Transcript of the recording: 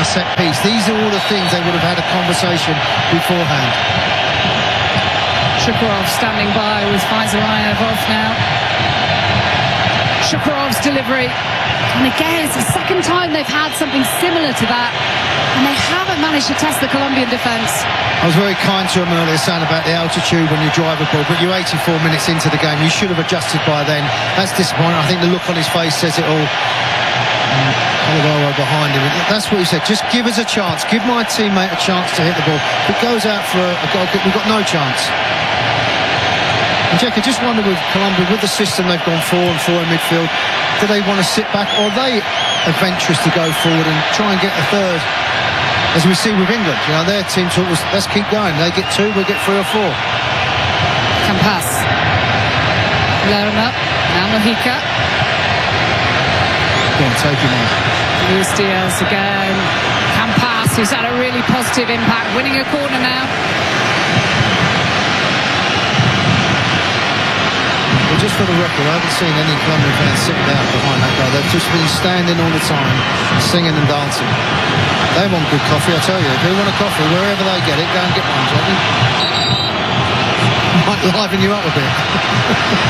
set piece. These are all the things they would have had a conversation beforehand. Shukurov standing by with Faizareyev off now. Shukurov's delivery. And again, it's the second time they've had something similar to that. And they haven't managed to test the Colombian defence. I was very kind to him earlier saying about the altitude when you drive a ball, but you're 84 minutes into the game. You should have adjusted by then. That's disappointing. I think the look on his face says it all. Oliveira behind him. That's what he said. Just give us a chance. Give my teammate a chance to hit the ball. If it goes out for a goal kick, we've got no chance. And Jack, I just wonder with Colombia, with the system they've gone 4 and 4 in midfield, do they want to sit back, or are they adventurous to go forward and try and get a third? As we see with England, you know, their team talk was, let's keep going. They get 2, we'll get 3 or 4. Campas. Lerma. Now Mojica. Go on, take him on. Luis Diaz again. Campas, who's had a really positive impact, winning a corner now. Well, just for the record, I haven't seen any Colombian fans sit down behind that guy. They've just been standing all the time, singing and dancing. They want good coffee, I tell you. If they want a coffee, wherever they get it, go and get one, Johnny. Might liven you up a bit.